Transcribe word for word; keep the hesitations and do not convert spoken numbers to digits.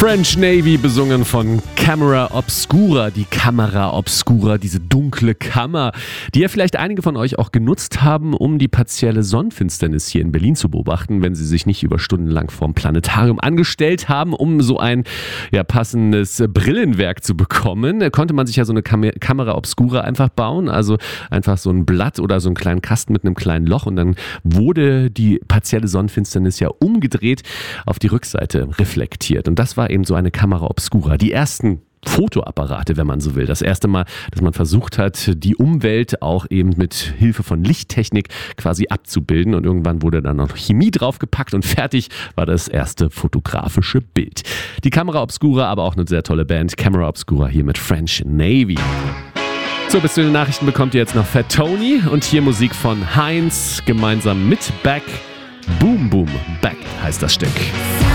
French Navy, besungen von Camera Obscura, die Kamera Obscura, diese dunkle Kammer, die ja vielleicht einige von euch auch genutzt haben, um die partielle Sonnenfinsternis hier in Berlin zu beobachten, wenn sie sich nicht über stundenlang vorm Planetarium angestellt haben, um so ein ja, passendes Brillenwerk zu bekommen. Da konnte man sich ja so eine Kam- Kamera Obscura einfach bauen, also einfach so ein Blatt oder so einen kleinen Kasten mit einem kleinen Loch, und dann wurde die partielle Sonnenfinsternis ja umgedreht auf die Rückseite reflektiert, und das war eben so eine Kamera Obscura. Die ersten Fotoapparate, wenn man so will. Das erste Mal, dass man versucht hat, die Umwelt auch eben mit Hilfe von Lichttechnik quasi abzubilden, und irgendwann wurde dann noch Chemie draufgepackt und fertig war das erste fotografische Bild. Die Kamera Obscura, aber auch eine sehr tolle Band, Camera Obscura hier mit French Navy. So, bis zu den Nachrichten bekommt ihr jetzt noch Fat Tony und hier Musik von Heinz gemeinsam mit Beck. Boom Boom Back heißt das Stück.